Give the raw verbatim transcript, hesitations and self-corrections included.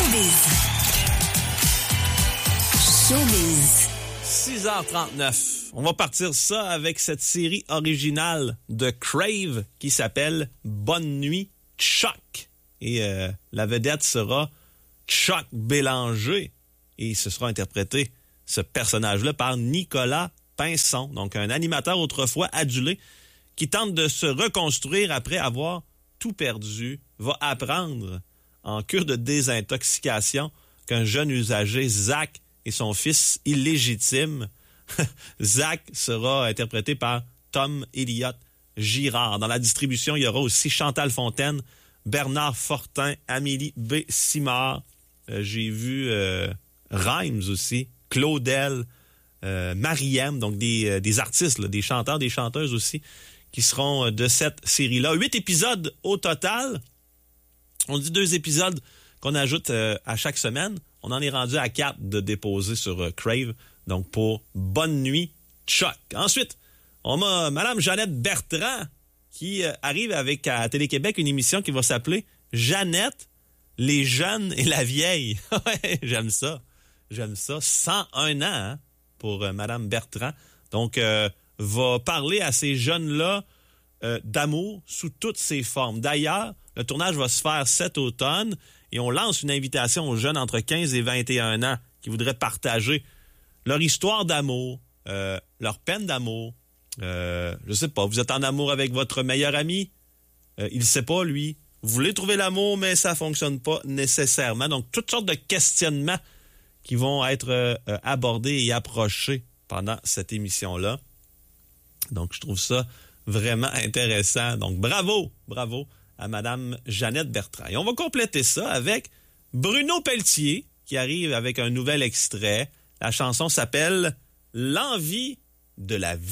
Showbiz. Showbiz. six heures trente-neuf. On va partir ça avec cette série originale de Crave qui s'appelle Bonne nuit, Chuck. Et euh, la vedette sera Chuck Bélanger. Et ce sera interprété, ce personnage-là, par Nicolas Pinson. Donc, un animateur autrefois adulé qui tente de se reconstruire après avoir tout perdu, va apprendre en cure de désintoxication qu'un jeune usager, Zach, et son fils illégitime, Zach, sera interprété par Tom Elliott Girard. Dans la distribution, il y aura aussi Chantal Fontaine, Bernard Fortin, Amélie B. Simard. Euh, j'ai vu euh, Rhymes aussi, Claudel, euh, Mariem, donc des, euh, des artistes, là, des chanteurs, des chanteuses aussi, qui seront euh, de cette série-là. Huit épisodes au total. On dit deux épisodes qu'on ajoute euh, à chaque semaine. On en est rendu à quatre de déposer sur euh, Crave. Donc, pour Bonne nuit, Chuck. Ensuite, on a Mme Jeannette Bertrand qui euh, arrive avec à Télé-Québec une émission qui va s'appeler Jeannette, les jeunes et la vieille. Ouais, j'aime ça. J'aime ça. cent un ans hein, pour euh, Mme Bertrand. Donc, euh, va parler à ces jeunes-là euh, d'amour sous toutes ses formes. D'ailleurs, le tournage va se faire cet automne et on lance une invitation aux jeunes entre quinze et vingt et un ans qui voudraient partager leur histoire d'amour, euh, leur peine d'amour. Euh, je sais pas, vous êtes en amour avec votre meilleur ami, euh, il sait pas, lui. Vous voulez trouver l'amour, mais ça fonctionne pas nécessairement. Donc, toutes sortes de questionnements qui vont être euh, abordés et approchés pendant cette émission-là. Donc, je trouve ça vraiment intéressant. Donc, bravo, bravo à Mme Jeannette Bertrand. Et on va compléter ça avec Bruno Pelletier, qui arrive avec un nouvel extrait. La chanson s'appelle « L'envie de la vie ».